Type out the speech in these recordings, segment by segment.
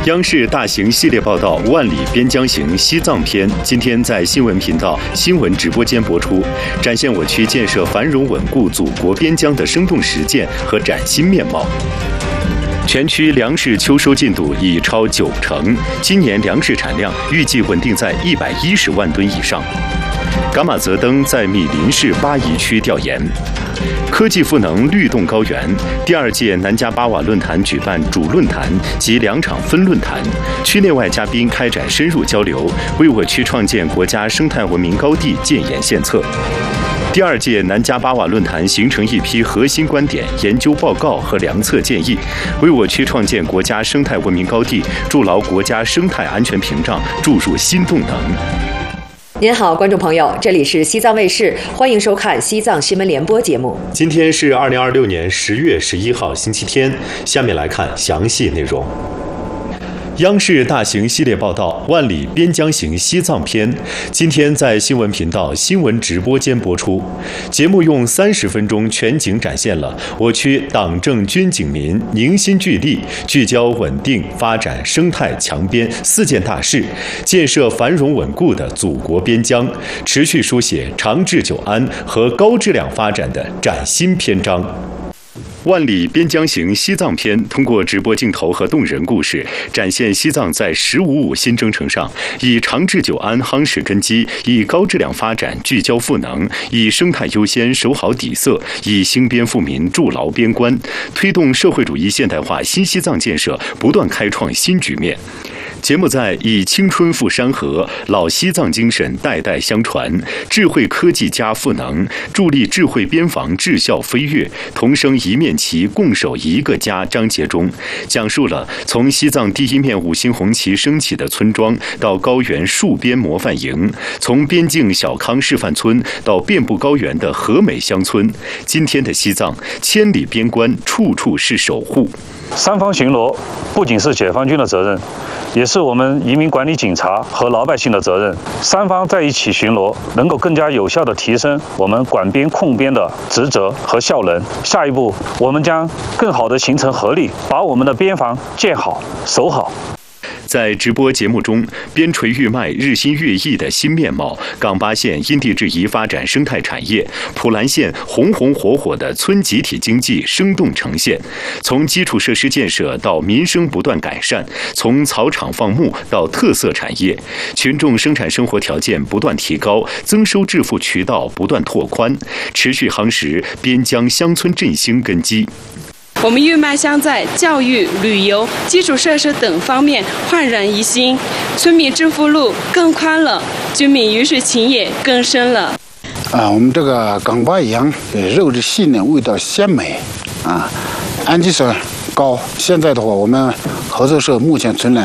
央视大型系列报道《万里边疆行·西藏篇》今天在新闻频道新闻直播间播出，展现我区建设繁荣稳固祖国边疆的生动实践和崭新面貌。全区粮食秋收进度已超90%，今年粮食产量预计稳定在110万吨以上。噶玛泽登在密林市巴宜区调研。科技赋能律动高原，第2届南迦巴瓦论坛举办主论坛及2场分论坛，区内外嘉宾开展深入交流，为我区创建国家生态文明高地建言献策。第2届南迦巴瓦论坛形成一批核心观点、研究报告和良策建议，为我区创建国家生态文明高地筑牢国家生态安全屏障注入新动能。 您好，观众朋友，这里是西藏卫视，欢迎收看西藏新闻联播节目。 今天是2026年10月11号，星期天。下面来看详细内容。央视大型系列报道《万里边疆行·西藏篇》今天在新闻频道新闻直播间播出。节目用30分钟全景展现了我区党政军警民凝心聚力，聚焦稳定发展生态强边4件大事，建设繁荣稳固的祖国边疆，持续书写长治久安和高质量发展的崭新篇章。万里边疆行西藏篇通过直播镜头和动人故事，展现西藏在“15+5”新征程上，以长治久安夯实根基，以高质量发展聚焦赋能，以生态优先守好底色，以兴边富民筑牢边关，推动社会主义现代化新西藏建设不断开创新局面。节目在以青春赴山河、老西藏精神代代相传、智慧科技加赋能、助力智慧边防智效飞跃、同生一面旗共守一个家章节中，讲述了从西藏第1面5星红旗升起的村庄到高原戍边模范营，从边境小康示范村到遍布高原的和美乡村。今天的西藏，千里边关，处处是守护。 三方巡逻不仅是解放军的责任，也是我们移民管理警察和老百姓的责任。三方在一起巡逻，能够更加有效地提升我们管边控边的职责和效能。下一步，我们将更好地形成合力，把我们的边防建好、守好。 在直播节目中，边陲玉麦日新月异的新面貌，冈巴县因地制宜发展生态产业，普兰县红红火火的村集体经济生动呈现。从基础设施建设到民生不断改善，从草场放牧到特色产业，群众生产生活条件不断提高，增收致富渠道不断拓宽，持续夯实边疆乡村振兴根基。 我们玉麦乡在教育、旅游、基础设施等方面焕然一新，村民致富路更宽了，居民鱼水情也更深了。 我们这个冈巴羊肉质细嫩，味道鲜美，氨基酸高。现在的话，我们合作社目前存了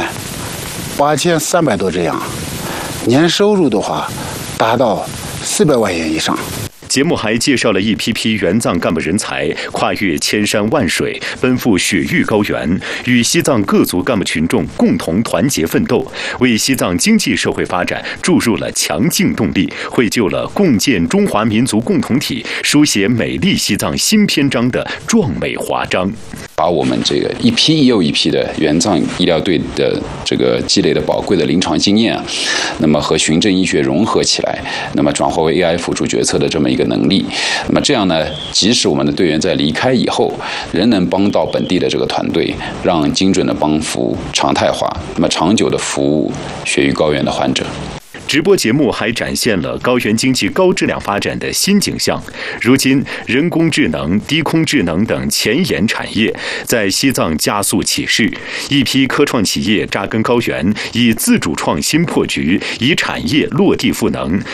8300多只羊，年收入的话达到400万元以上。 节目还介绍了一批批援藏干部人才跨越千山万水，奔赴雪域高原，与西藏各族干部群众共同团结奋斗，为西藏经济社会发展注入了强劲动力，绘就了共建中华民族共同体、书写美丽西藏新篇章的壮美华章。 把我们这个一批又一批的援藏医疗队的这个积累的宝贵的临床经验那么和循证医学融合起来，那么转化为 AI 辅助决策的这么一个能力。那么这样呢，即使我们的队员在离开以后，仍能帮到本地的这个团队，让精准的帮扶常态化，那么长久的服务雪域高原的患者。 直播节目还展现了高原经济高质量发展的新景象。如今，人工智能、低空智能等前沿产业在西藏加速起势，一批科创企业扎根高原，以自主创新破局，以产业落地赋能，